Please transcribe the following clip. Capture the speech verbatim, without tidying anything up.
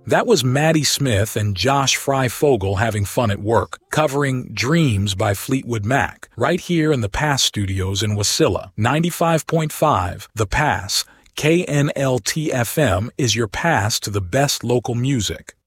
That was Maddie Smith and Josh Fry-Fogel having fun at work, covering Dreams by Fleetwood Mac, right here in the Pass Studios in Wasilla. ninety-five point five, The Pass, K N L T F M is your pass to the best local music.